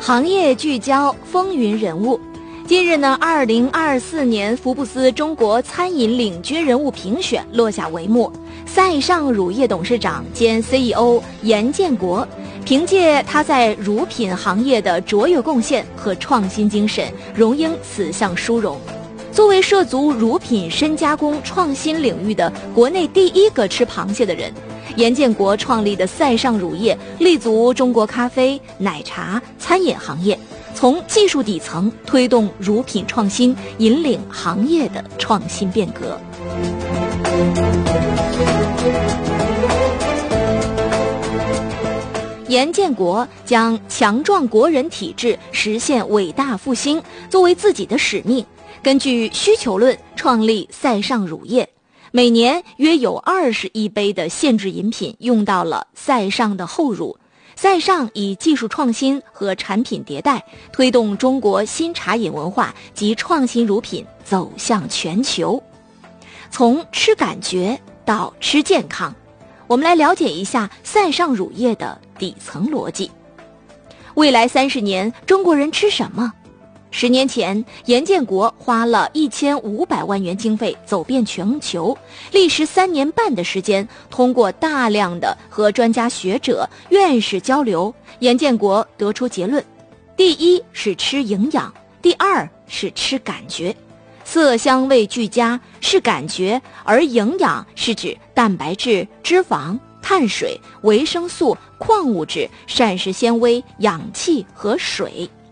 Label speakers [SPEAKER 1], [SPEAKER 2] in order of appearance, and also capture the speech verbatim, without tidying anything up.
[SPEAKER 1] 行业聚焦风云人物。近日呢，二零二四年福布斯中国餐饮领军人物评选落下帷幕。赛尚乳业董事长兼 C E O 严建国，凭借他在乳品行业的卓越贡献和创新精神，荣膺此项殊荣。作为涉足乳品深加工创新领域的国内第一个吃螃蟹的人，严建国创立的赛尚乳业立足中国咖啡、奶茶、餐饮行业，从技术底层推动乳品创新，引领行业的创新变革。严建国将强壮国人体质，实现伟大复兴作为自己的使命，根据需求论创立赛尚乳业，每年约有二十亿杯的限制饮品用到了赛尚的后乳。赛尚以技术创新和产品迭代，推动中国新茶饮文化及创新乳品走向全球。从吃感觉到吃健康，我们来了解一下赛尚乳业的底层逻辑。未来三十年，中国人吃什么？十年前，严建国花了一千五百万元经费走遍全球，历时三年半的时间，通过大量的和专家学者、院士交流，严建国得出结论：第一是吃营养，第二是吃感觉。色香味俱佳是感觉，而营养是指蛋白质、脂肪、碳水、维生素、矿物质、膳食纤维、氧气和水。